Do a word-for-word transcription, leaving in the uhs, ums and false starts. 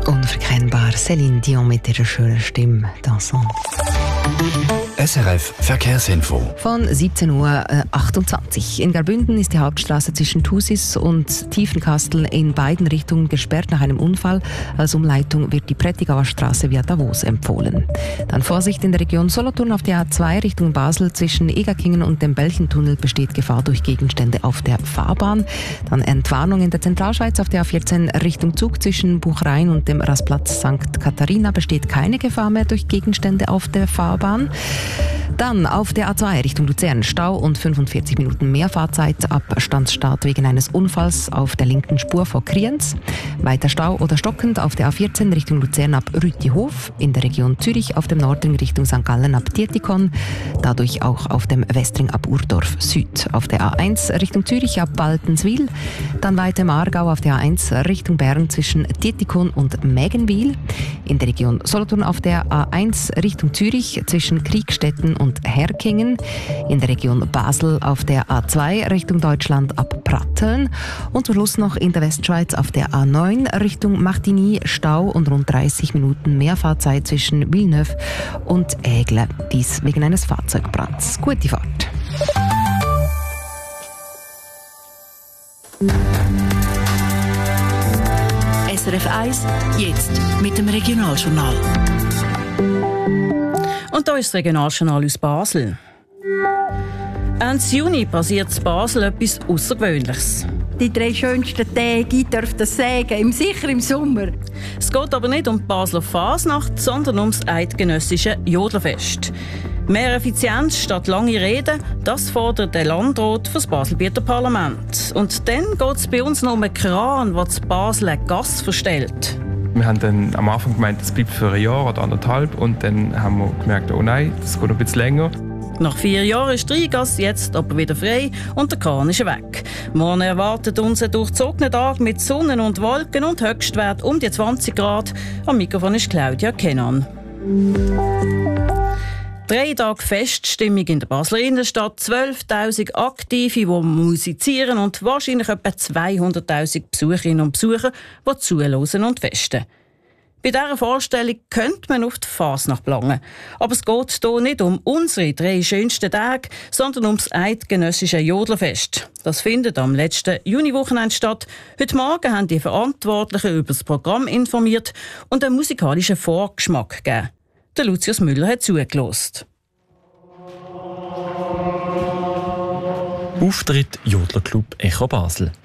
Unverkennbar Céline Dion mit ihrer schönen Stimme. Dansant. S R F Verkehrsinfo. Von siebzehn Uhr achtundzwanzig. In Graubünden ist die Hauptstraße zwischen Thusis und Tiefenkastel in beiden Richtungen gesperrt nach einem Unfall. Als Umleitung wird die Prättigauer Straße via Davos empfohlen. Dann Vorsicht in der Region Solothurn auf der A zwei Richtung Basel. Zwischen Egerkingen und dem Belchentunnel besteht Gefahr durch Gegenstände auf der Fahrbahn. Dann Entwarnung in der Zentralschweiz auf der A vierzehn Richtung Zug. Zwischen Buchrain und dem Rastplatz Sankt Katharina besteht keine Gefahr mehr durch Gegenstände auf der Fahrbahn. Dann auf der A zwei Richtung Luzern Stau und fünfundvierzig Minuten mehr Fahrzeit ab Standsstart wegen eines Unfalls auf der linken Spur vor Kriens. Weiter Stau oder stockend auf der A vierzehn Richtung Luzern ab Rütihof, in der Region Zürich auf dem Nordring Richtung Sankt Gallen ab Dietikon, dadurch auch auf dem Westring ab Urdorf Süd. Auf der A eins Richtung Zürich ab Baltenswil, dann weiter im Aargau auf der A eins Richtung Bern zwischen Dietikon und Mägenwil, in der Region Solothurn auf der A eins Richtung Zürich zwischen Kriegstetten und Herkingen, in der Region Basel auf der A zwei Richtung Deutschland ab Pratteln und zum Schluss noch in der Westschweiz auf der A neun Richtung Martigny Stau und rund dreißig Minuten mehr Fahrzeit zwischen Villeneuve und Aigle, dies wegen eines Fahrzeugbrands. Gute Fahrt. S R F eins, jetzt mit dem Regionaljournal. Und da ist das Regionaljournal aus Basel. Ende Juni passiert in Basel etwas Außergewöhnliches. Die drei schönsten Tage, ich darf das sagen, im sicher im Sommer. Es geht aber nicht um die Basler Fasnacht, sondern um das eidgenössische Jodlerfest. Mehr Effizienz statt lange Reden, das fordert der Landrat für das Baselbieter Parlament. Und dann geht es bei uns noch um einen Kran, der das Basel Gas verstellt. Wir haben dann am Anfang gemeint, das bleibt für ein Jahr oder anderthalb. Und dann haben wir gemerkt, oh nein, das geht ein bisschen länger. Nach vier Jahren ist Rheingas jetzt aber wieder frei und der Kran ist weg. Morgen erwartet uns ein durchzogener Tag mit Sonne und Wolken und Höchstwert um die zwanzig Grad. Am Mikrofon ist Claudia Kenan. Drei Tage Feststimmung in der Basler Innenstadt, zwölftausend Aktive, die musizieren und wahrscheinlich etwa zweihunderttausend Besucherinnen und Besucher, die zuhören und festen. Bei dieser Vorstellung könnte man auf die Fasnacht planen. Aber es geht hier nicht um unsere drei schönsten Tage, sondern um das eidgenössische Jodlerfest. Das findet am letzten Juniwochenende statt. Heute Morgen haben die Verantwortlichen über das Programm informiert und einen musikalischen Vorgeschmack gegeben. Der Lucius Müller hat zugelassen. Auftritt Jodlerclub Echo Basel.